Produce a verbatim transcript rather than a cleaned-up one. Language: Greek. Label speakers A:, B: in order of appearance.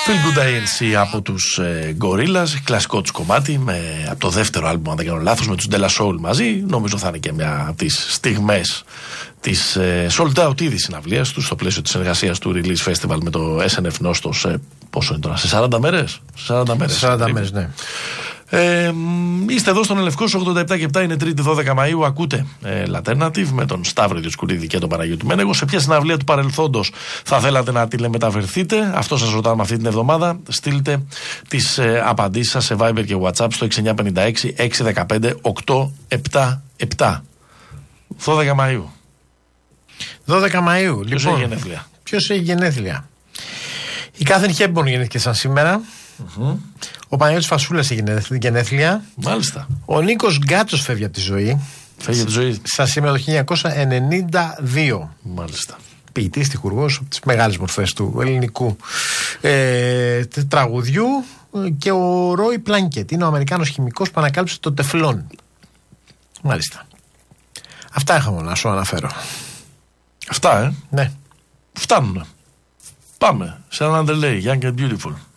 A: Feel Good έι εν σι από τους ε, Gorillaz, κλασικό τους κομμάτι, με, από το δεύτερο άλμπουμ, αν δεν κάνω λάθος, με τους De La Soul μαζί. Νομίζω θα είναι και μια από τις στιγμές της ε, sold out ήδη συναυλίας τους, στο πλαίσιο της συνεργασίας του Release Festival με το ες εν εφ Νόστο. Σε πόσο είναι τώρα, σε σαράντα μέρες? Σε σαράντα μέρες.
B: Σε σαράντα μέρες, ναι.
A: Ε, είστε εδώ στον Ελευκό ογδόντα επτά και επτά, είναι Τρίτη δώδεκα Μαΐου. Ακούτε ε, Alternative με τον Σταύρο Διοσκουρίδη και τον Παναγιώτη Μένεγο. Σε ποια συναυλία του παρελθόντος θα θέλατε να τηλεμεταφερθείτε? Αυτό σας ρωτάμε αυτή την εβδομάδα. Στείλτε τις ε, απαντήσεις σας σε Viber και WhatsApp στο έξι εννιά πέντε έξι έξι ένα πέντε οκτώ επτά επτά. δώδεκα Μαΐου.
B: δώδεκα Μαΐου.
A: Ποιος
B: λοιπόν,
A: έχει γενέθλια?
B: Ποιος έχει γενέθλια? Η Κάθριν Χέμπορν γεννήθηκε σαν σήμερα.
A: Mm-hmm.
B: Ο Παναγιώτης Φασούλας έχει γενέθλια.
A: Μάλιστα.
B: Ο Νίκος Γκάτσος φεύγει από τη ζωή.
A: Φεύγει από τη ζωή.
B: Σαν σήμερα το χίλια εννιακόσια ενενήντα δύο.
A: Μάλιστα.
B: Ποιητής, τυχουργός, από τις μεγάλες μορφές του ελληνικού ε, τραγουδιού. Και ο Ρόι Πλάνκετ είναι ο Αμερικάνος χημικός που ανακάλυψε το τεφλόν. Μάλιστα. Αυτά είχαμε να σου αναφέρω.
A: Αυτά, ε.
B: Ναι.
A: Φτάνουνε. Πάμε σε έναν Underlay, Young and Beautiful.